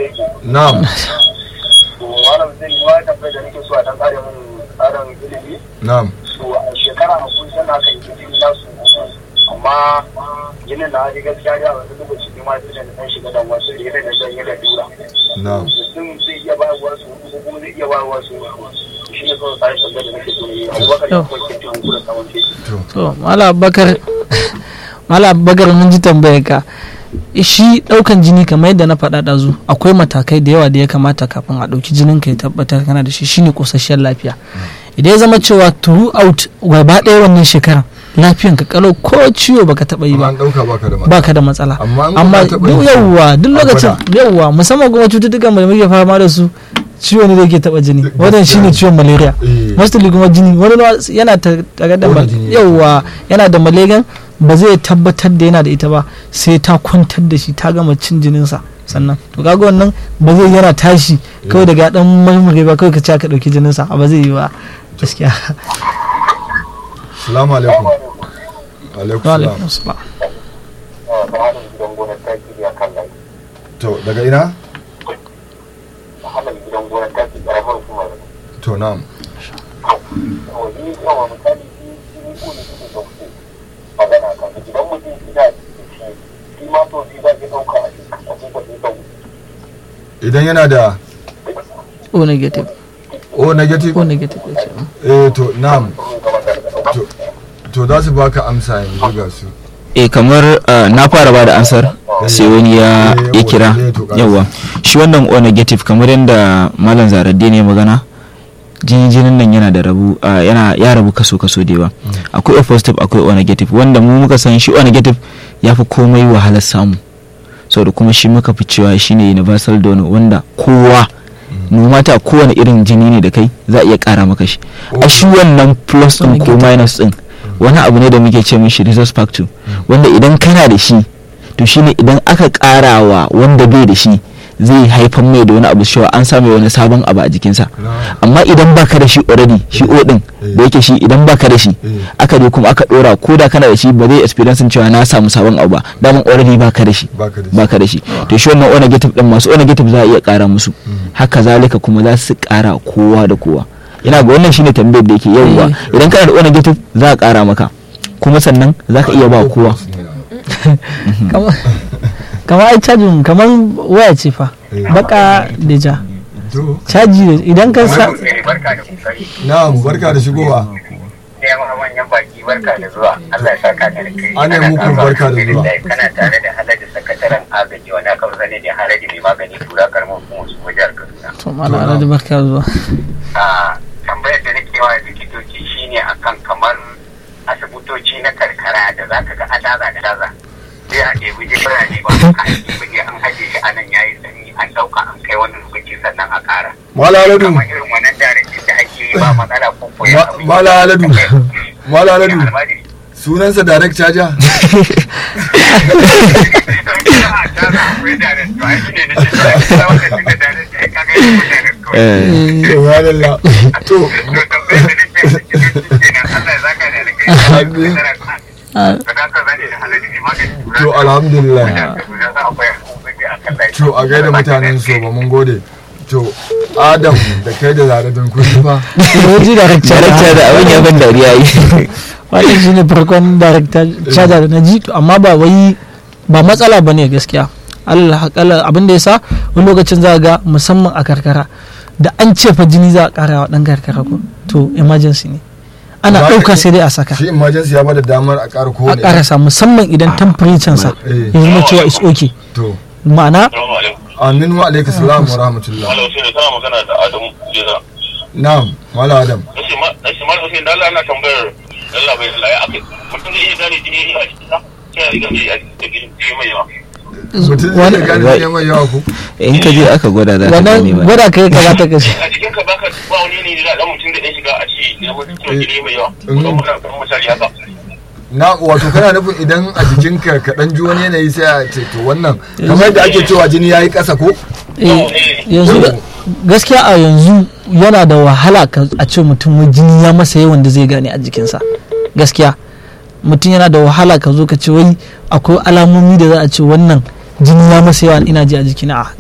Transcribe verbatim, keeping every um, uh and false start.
yake. na'am To malam zai yi wa tambayar da nake so a dan kare mun tsarin ilimi. na'am To a shekara hakuri sana kan yi jini na su amma ginin na hali gaskiya da wani lokaci ne ma sai da dan shiga da wasu da yana da dan yana dura. na'am Mutum zai iya bayarwa su ko kuma zai iya bayarwa su shi ne kawai tsarin tambayar da nake so yi. Abubakar ya kwanke cikin kura saman ce. to mala abubakar mala abubakar mun ji tambayar ka. Shi daukan jini kamar yadda na faɗa ɗazu akwai matakai da yawa da ya kamata kafin a ɗauki jinin ka ya tabbatar kana da shi shine kosasshiyar lafiya. Idan ya zama cewa throughout gaba ɗaya wannan shekaran lafiyan ka kalau ko ciwo baka taɓa yi ba an dauka baka da matsala baka da matsala Amma in amma ka taɓa duk yi, yawwa duk a lokacin gwada. yawwa musamman kuma cututtukan da muke fama da su ciwo ne da yake taɓa jini wannan shine ciwon malaria Eh. mostly kuma jini wani ma yana ta- tare da Wani mal- jini. yawwa yana da malaria ba zai tabbatar da yana da ita ba sai ta kwantar da shi ta gama cin jininsa sannan to kaga wannan ba zai yana tashi kawai daga dan marmari ba kawai ka ci ka dauki jininsa ba zai yi ba gaskiya. assalamu alaikum alaikum Wa salam alaikum assalam. Mahalin gidan gonar taki a kan layi. to daga ina Mahalin gidan gonar taki ƙaramar hukumar. to na'am Wani yawa misali shi ko ne suke ɗauke magana kan idan mutum ina shi shi ma to shi za ki ɗauka a cikin a cikin ɗauka. idan yana da O negative o negative o negative ya ce. eh to na'am to to za su baka amsa yanzu ga su eh kamar uh, na fara ba da ansar sai wani ya Eh, ya kira eh, to, yawa shi wannan o negative kamar yadda malam zaraddi ne magana jini jinin nan yana da rabu uh, yana ya rabu kaso kaso da yawa akwai o positive akwai o negative wanda mu muka san shi o negative ya fi komai wahalar samu saboda kuma shi muka fi cewa shine universal donor wanda kowa no mata kowane irin jini ne da kai za a iya kara maka shi a shi wannan plus din ko minus din wani abu ne da muke ce mishi resource factor wanda idan kana da shi to shine idan aka karawa wanda bai da shi zai haifar mai da wani abu cewa an samu wani sabon abu a jikinsa amma idan baka da shi already shi o din da yake shi idan baka da shi aka je kuma aka dora ko da kana da shi ba zai experience cewa na samu sabon abu ba daman already baka da shi baka da shi to shi wannan o negative din masu o negative za a iya kara musu haka zalika kuma za su kara kowa da kowa ina ga wannan shine tambayar da yake yauwa idan kana da o negative za a kara maka kuma sannan za ka iya ba kowa kamar ai cajin kamar waya ce fa baka da ja caji idan ka sa barka da kokari na'am barka da shigowa sai ma manyan baki barka da zuwa Allah ya saka da kai ana muku barka da zuwa kana tare da Haladu sakataren agaji wanda aka zane da Haladu mai magani tura karamar kuma su wajen Kaduna to malala da barka da zuwa a tambayar da nake wa likitoci shine akan kamar asibitoci na karkara da zaka ga adaza da daza sai a ɗebi je birane ba a ɗebi an haje shi anan yayi sanyi an ɗauka an kai wani lokaci sannan a ƙara malaladu kamar irin wannan darasin da ake yi ba matsala ko koya malaladu malaladu sunansa direct charger to to alhamdulillah to a gaida mutanen so ba mun gode to adam da kai da zaradin kudi fa roji director da abin ya ban dariya yi wannan shine farkon director charger da na ji amma ba wai ba matsala bane gaskiya Allah hakala abin da yasa wani lokacin za ga musamman a karkara da an ce fa jini za a kara wa dan karkara ko to emergency ne ana ɗauka sai dai a saka shi emergency ya bada damar a ƙara ko a ƙarasa musamman idan temperature sa ya zama cewa is okay to ma'ana amin wa alaikum salam wa rahmatullah Malam Hussein kana magana da Adamu Jeza. na'am mala adam Nace ma nace Malam Hussein dan Allah ana tambayar Allah bai Allah ya akai. Mutum zai iya gane jini a cikin sa sai ya gane a cikin jini mai yawa. mutum zai gane ne mai yawa ko in ka je aka gwada za ka wannan gane ba gwada kai kamata ka A cikin ka baka ba wani ne da dan mutum da ya shiga a ci ne mutum jini mai yawa. Don muna kan misali haka. na wato kana nufin idan a jikinka ka dan ji wani yanayi sai a ce to wannan kamar da ake cewa jini yayi ƙasa ko yanzu gaskiya a yanzu yana da wahala a ce mutum jini ya masa yawan da zai gane a jikinsa gaskiya mutum yana da wahala ka zo ka ce wai akwai alamomi da za a ce wannan jini ya masa yawa ina ji a jikina a